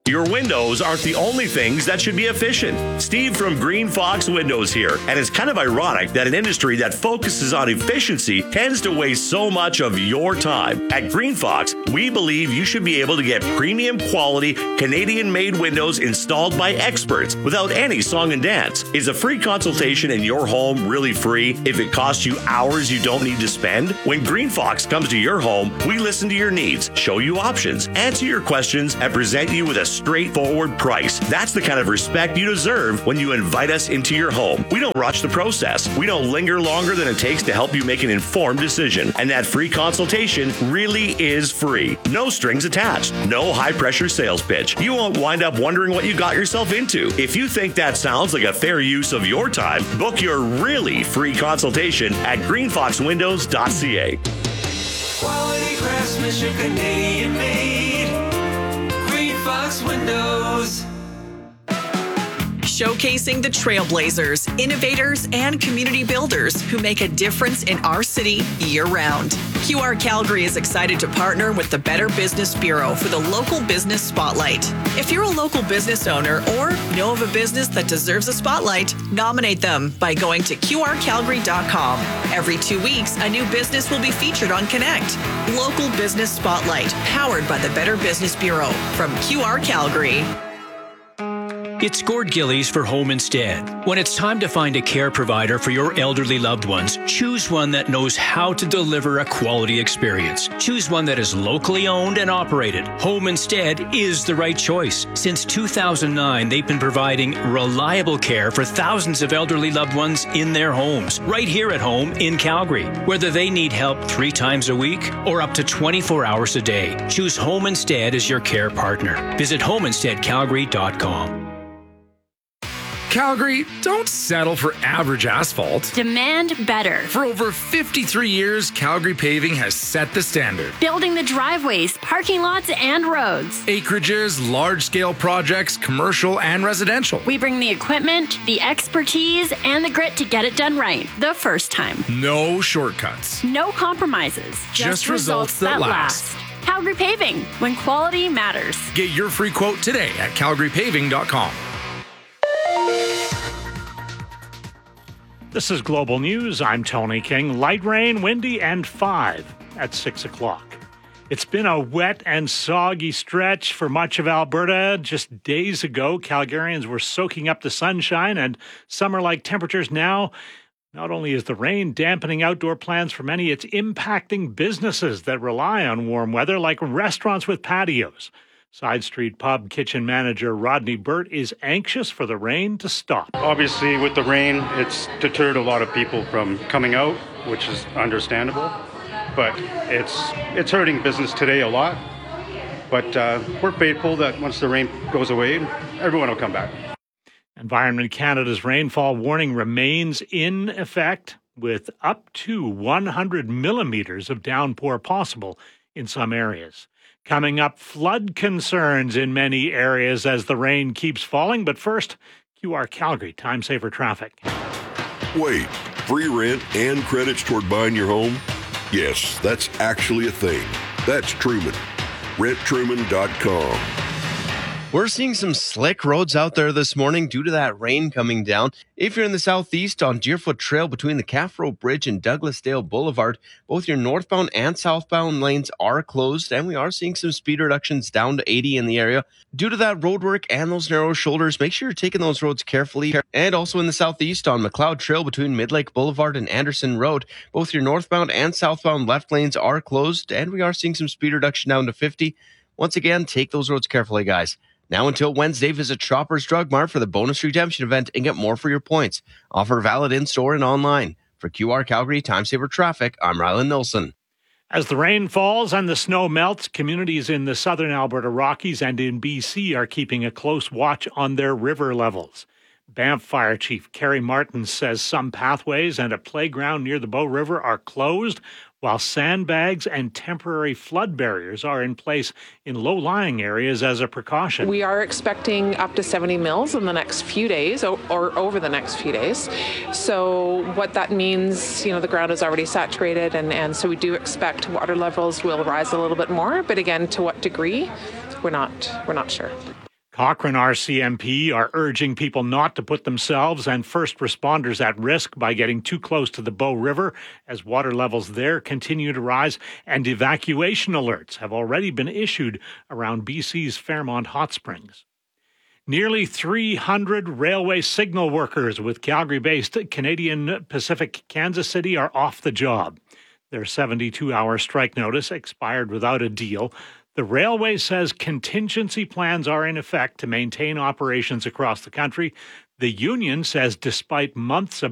Your windows aren't the only things that should be efficient. Steve from Green Fox Windows here, and it's kind of ironic that an industry that focuses on efficiency tends to waste so much of your time. At Green Fox, we believe you should be able to get premium quality Canadian-made windows installed by experts without any song and dance. Is a free consultation in your home really free if it costs you hours you don't need to spend? When Green Fox comes to your home, we listen to your needs, show you options, answer your questions, and present you with a straightforward price. That's the kind of respect you deserve when you invite us into your home. We don't rush the process. We don't linger longer than it takes to help you make an informed decision. And that free consultation really is free. No strings attached. No high-pressure sales pitch. You won't wind up wondering what you got yourself into. If you think that sounds like a fair use of your time, book your really free consultation at greenfoxwindows.ca. Quality craftsmanship, Canadian made. Green Fox Windows. Showcasing the trailblazers, innovators, and community builders who make a difference in our city year-round. QR Calgary is excited to partner with the Better Business Bureau for the Local Business Spotlight. If you're a local business owner or know of a business that deserves a spotlight, nominate them by going to qrcalgary.com. Every 2 weeks, a new business will be featured on Connect. Local Business Spotlight, powered by the Better Business Bureau from QR Calgary. It's Gord Gillies for Home Instead. When it's time to find a care provider for your elderly loved ones, choose one that knows how to deliver a quality experience. Choose one that is locally owned and operated. Home Instead is the right choice. Since 2009, they've been providing reliable care for thousands of elderly loved ones in their homes, right here at home in Calgary. Whether they need help 3 times a week or up to 24 hours a day, choose Home Instead as your care partner. Visit homeinsteadcalgary.com. Calgary, don't settle for average asphalt. Demand better. For over 53 years, Calgary Paving has set the standard. Building the driveways, parking lots, and roads. Acreages, large-scale projects, commercial and residential. We bring the equipment, the expertise, and the grit to get it done right the first time. No shortcuts. No compromises. Just results that last. Calgary Paving, when quality matters. Get your free quote today at calgarypaving.com. This is Global News. I'm Tony King. Light rain, windy, and 5 at 6 o'clock. It's been a wet and soggy stretch for much of Alberta. Just days ago, Calgarians were soaking up the sunshine and summer-like temperatures now. Not only is the rain dampening outdoor plans for many, it's impacting businesses that rely on warm weather, like restaurants with patios. Side Street Pub kitchen manager Rodney Burt is anxious for the rain to stop. Obviously, with the rain, it's deterred a lot of people from coming out, which is understandable. But it's hurting business today a lot. But we're faithful that once the rain goes away, everyone will come back. Environment Canada's rainfall warning remains in effect, with up to 100 millimeters of downpour possible in some areas. Coming up, flood concerns in many areas as the rain keeps falling. But first, QR Calgary, time saver traffic. Wait, free rent and credits toward buying your home? Yes, that's actually a thing. That's Truman. RentTruman.com. We're seeing some slick roads out there this morning due to that rain coming down. If you're in the southeast on Deerfoot Trail between the Caffro Bridge and Douglasdale Boulevard, both your northbound and southbound lanes are closed, and we are seeing some speed reductions down to 80 in the area. Due to that road work and those narrow shoulders, make sure you're taking those roads carefully. And also in the southeast on McLeod Trail between Midlake Boulevard and Anderson Road, both your northbound and southbound left lanes are closed, and we are seeing some speed reduction down to 50. Once again, take those roads carefully, guys. Now until Wednesday, visit Shoppers Drug Mart for the bonus redemption event and get more for your points. Offer valid in-store and online. For QR Calgary Time Saver Traffic, I'm Rylan Nilsson. As the rain falls and the snow melts, communities in the southern Alberta Rockies and in BC are keeping a close watch on their river levels. Banff Fire Chief Kerry Martin says some pathways and a playground near the Bow River are closed, while sandbags and temporary flood barriers are in place in low-lying areas as a precaution. We are expecting up to 70 mils in the next few days, or over the next few days. So what that means, the ground is already saturated, and so we do expect water levels will rise a little bit more. But again, to what degree, we're not sure. Cochrane RCMP are urging people not to put themselves and first responders at risk by getting too close to the Bow River as water levels there continue to rise, and evacuation alerts have already been issued around BC's Fairmont Hot Springs. Nearly 300 railway signal workers with Calgary-based Canadian Pacific Kansas City are off the job. Their 72-hour strike notice expired without a deal. The railway says contingency plans are in effect to maintain operations across the country. The union says despite months of